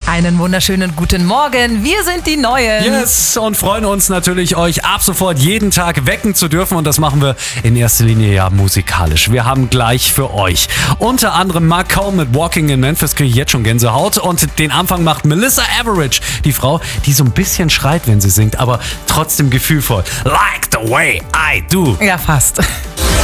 Einen wunderschönen guten Morgen. Wir sind die Neuen. Yes, und freuen uns natürlich, euch ab sofort jeden Tag wecken zu dürfen. Und das machen wir in erster Linie ja musikalisch. Wir haben gleich für euch unter anderem Mark Cole mit Walking in Memphis, kriege ich jetzt schon Gänsehaut. Und den Anfang macht Melissa Etheridge, die Frau, die so ein bisschen schreit, wenn sie singt, aber trotzdem gefühlvoll. Like the way I do. Ja, fast.